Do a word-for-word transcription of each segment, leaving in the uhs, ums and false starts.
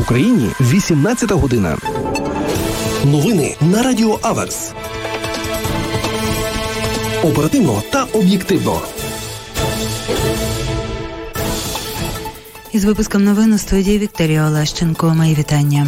Україні вісімнадцята година. Новини на Радіо Аверс. Оперативно та об'єктивно. Із випуском новин у студії Вікторія Олещенко. Мої вітання.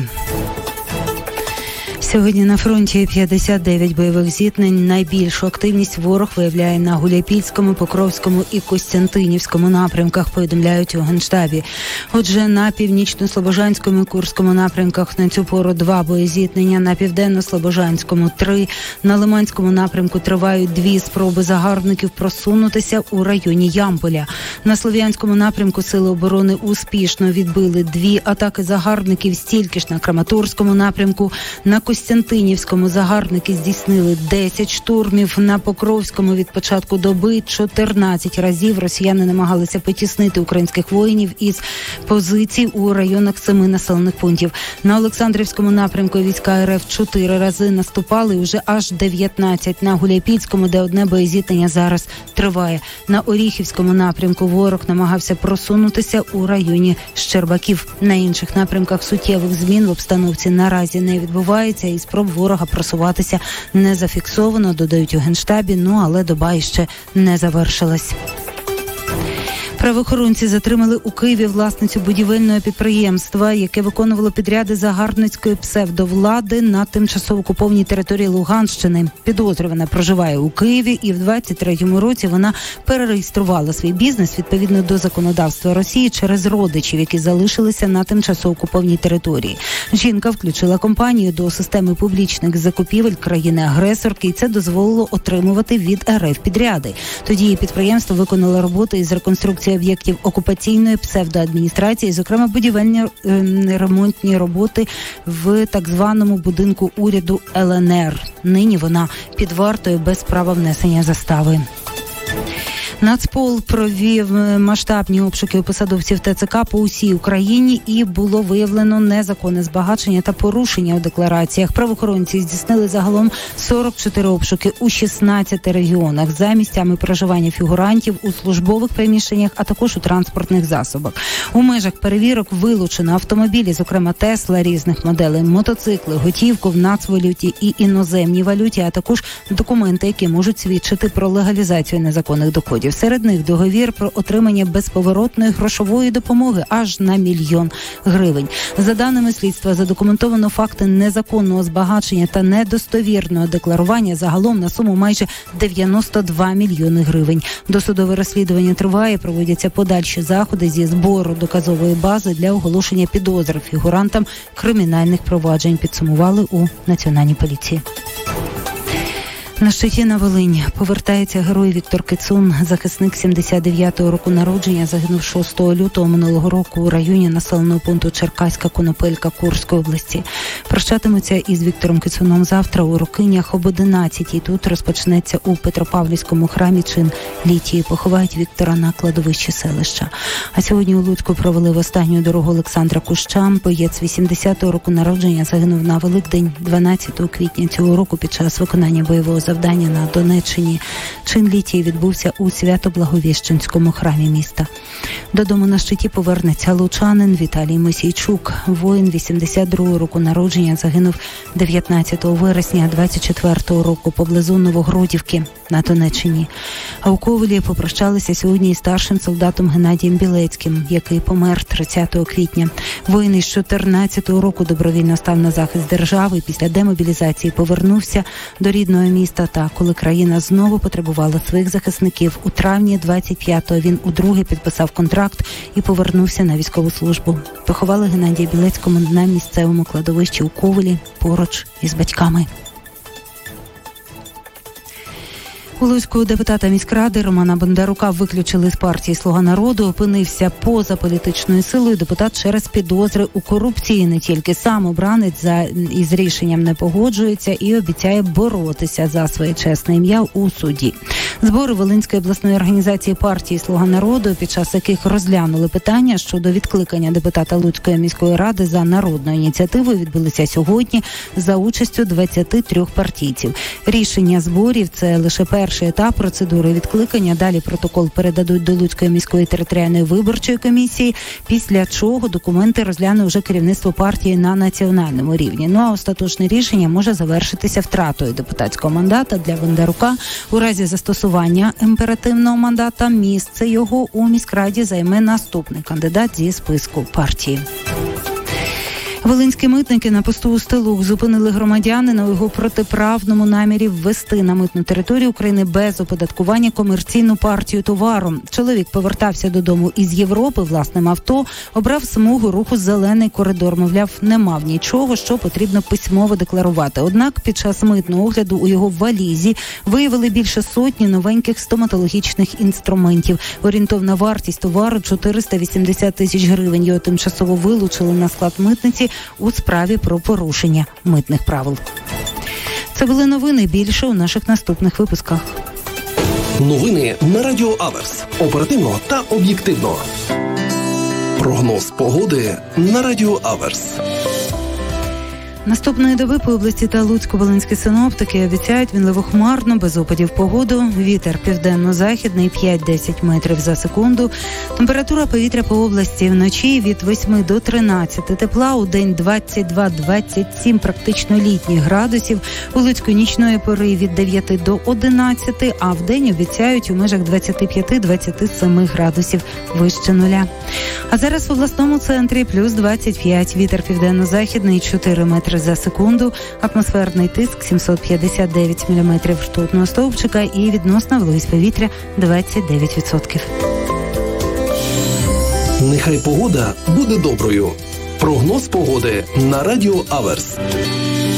Сьогодні на фронті п'ятдесят дев'ять бойових зіткнень. Найбільшу активність ворог виявляє на Гуляйпільському, Покровському і Костянтинівському напрямках, повідомляють у Генштабі. Отже, на північно-слобожанському і Курському напрямках на цю пору два боєзіткнення, на південно-слобожанському – три. На Лиманському напрямку тривають дві спроби загарбників просунутися у районі Ямполя. На Слов'янському напрямку сили оборони успішно відбили дві атаки загарбників, стільки ж на Краматорському напрямку. На Костянтинівському загарбники здійснили десять штурмів. На Покровському від початку доби чотирнадцять разів росіяни намагалися потіснити українських воїнів із позицій у районах семи населених пунктів. На Олександрівському напрямку війська РФ чотири рази наступали, уже аж дев'ятнадцять. На Гуляйпільському, де одне боєзіткнення зараз триває. На Оріхівському напрямку ворог намагався просунутися у районі Щербаків. На інших напрямках суттєвих змін в обстановці наразі не відбувається, і спроб ворога просуватися не зафіксовано, додають у Генштабі, ну але доба іще не завершилась. Правоохоронці затримали у Києві власницю будівельного підприємства, яке виконувало підряди загарбницької псевдовлади на тимчасово окупованій території Луганщини. Підозрювана проживає у Києві, і в двадцять третьому році вона перереєструвала свій бізнес відповідно до законодавства Росії через родичів, які залишилися на тимчасово окупованій території. Жінка включила компанію до системи публічних закупівель країни-агресорки, і це дозволило отримувати від РФ підряди. Тоді її підприємство виконало роботи із реконструкції об'єктів окупаційної псевдоадміністрації, зокрема будівельні е, ремонтні роботи в так званому будинку уряду Л Н Р. Нині вона під вартою без права внесення застави. Нацпол провів масштабні обшуки у посадовців Т Ц К по усій Україні, і було виявлено незаконне збагачення та порушення у деклараціях. Правоохоронці здійснили загалом сорок чотири обшуки у шістнадцяти регіонах за місцями проживання фігурантів, у службових приміщеннях, а також у транспортних засобах. У межах перевірок вилучено автомобілі, зокрема Тесла різних моделей, мотоцикли, готівку в нацвалюті і іноземній валюті, а також документи, які можуть свідчити про легалізацію незаконних доходів. Серед них договір про отримання безповоротної грошової допомоги аж на мільйон гривень. За даними слідства, задокументовано факти незаконного збагачення та недостовірного декларування загалом на суму майже дев'яносто два мільйони гривень. Досудове розслідування триває, проводяться подальші заходи зі збору доказової бази для оголошення підозр фігурантам кримінальних проваджень, підсумували у Національній поліції. На щиті на Волині повертається герой Віктор Кицун, захисник сімдесят дев'ятого року народження, загинув шостого лютого минулого року у районі населеного пункту Черкаська Конопелька Курської області. Прощатимуться із Віктором Кицуном завтра у Рокинях об одинадцятій. Тут розпочнеться у Петропавлівському храмі чин літії. Поховають Віктора на кладовищі селища. А сьогодні у Луцьку провели в останню дорогу Олександра Куща. Боєць вісімдесятого року народження загинув на Великдень дванадцятого квітня цього року під час виконання бойового завдання на Донеччині. Чин літії відбувся у Свято-Благовіщенському храмі міста. Додому на щиті повернеться лучанин Віталій Мосійчук. Воїн вісімдесят другого року народження загинув дев'ятнадцятого вересня двадцять четвертого року поблизу Новогродівки на Донеччині. А у Ковелі попрощалися сьогодні із старшим солдатом Геннадієм Білецьким, який помер тридцятого квітня. Воїн із чотирнадцятого року добровільно став на захист держави, після демобілізації повернувся до рідного міста. Та коли країна знову потребувала своїх захисників, у травні двадцять п'ятого він удруге підписав контракт і повернувся на військову службу. Поховали Геннадія Білецького на місцевому кладовищі у Ковелі поруч із батьками. У Луцьку депутата міськради Романа Бондарука виключили з партії «Слуга народу». Опинився поза політичною силою депутат через підозри у корупції. Не тільки сам обранець за із рішенням не погоджується і обіцяє боротися за своє чесне ім'я у суді. Збори Волинської обласної організації партії «Слуга народу», під час яких розглянули питання щодо відкликання депутата Луцької міської ради за народною ініціативою, відбулися сьогодні за участю двадцяти трьох партійців. Рішення зборів – це лише перше перший етап процедури відкликання. Далі протокол передадуть до Луцької міської територіальної виборчої комісії, після чого документи розгляне вже керівництво партії на національному рівні. Ну а остаточне рішення може завершитися втратою депутатського мандата для Бондарука. У разі застосування імперативного мандата місце його у міськраді займе наступний кандидат зі списку партії. Волинські митники на посту у Стилух зупинили громадянина у його протиправному намірі ввести на митну територію України без оподаткування комерційну партію товару. Чоловік повертався додому із Європи власним авто, обрав смугу руху «Зелений коридор». Мовляв, не мав нічого, що потрібно письмово декларувати. Однак під час митного огляду у його валізі виявили більше сотні новеньких стоматологічних інструментів. Орієнтовна вартість товару – чотириста вісімдесят тисяч гривень. Його тимчасово вилучили на склад митниці у справі про порушення митних правил. Це були новини. Більше у наших наступних випусках. Новини на Радіо Аверс. Оперативно та об'єктивно. Прогноз погоди на Радіо Аверс. Наступної доби по області та Луцько-Волинські синоптики обіцяють мінливо-хмарну, без опадів погоду. Вітер південно-західний п'ять-десять метрів за секунду. Температура повітря по області вночі від восьми до тринадцяти тепла, у день двадцять два - двадцять сім практично літніх градусів. У Луцьку нічної пори від дев'яти до одинадцяти, а в день обіцяють у межах двадцять п'ять - двадцять сім градусів вище нуля. А зараз в обласному центрі плюс двадцять п'ять, вітер південно-західний чотири метри за секунду, атмосферний тиск сімсот п'ятдесят дев'ять міліметрів ртутного стовпчика і відносна вологість повітря двадцять дев'ять відсотків. Нехай погода буде доброю. Прогноз погоди на Радіо Аверс.